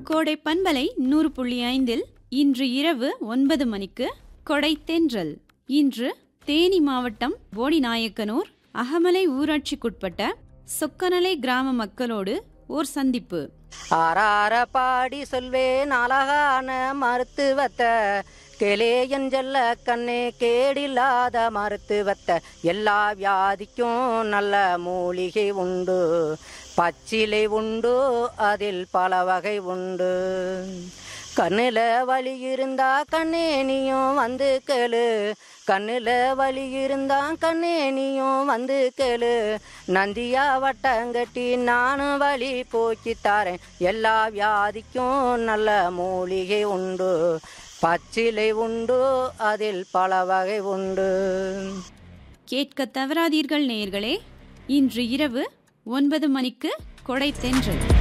கோடை பண்பலை 100.5 இன்று இரவு 9 மணிக்கு கொடை தென்றல். இன்று தேனி மாவட்டம் போடிநாயக்கனூர் அகமலை ஊராட்சிக்குட்பட்ட சொக்கநலை கிராம மக்களோடு ஓர் சந்திப்பு. ஆறார பாடி சொல்வேன் அழகான மருத்துவத்தை, கேளேயன் செல்ல கண்ணே கேடில்லாத மருத்துவத்தை. எல்லா வியாதிக்கும் நல்ல மூலிகை உண்டு, பச்சிலை உண்டு, அதில் பல வகை உண்டு. கண்ணில் வலி இருந்தா கண்ணே நீயும் வந்து கேளு, கண்ணில் வலி இருந்தா கண்ணே நீயும் வந்து கேளு. நந்தியா வட்டங்கட்டி நானும் வலி போக்கி தாரேன். எல்லா வியாதிக்கும் நல்ல மூலிகை உண்டு, பச்சிலை உண்டு, அதில் பல வகை உண்டு. கேட்க தவறாதீர்கள் நேயர்களே. இன்று இரவு 9 மணிக்கு கொடை தென்றல்.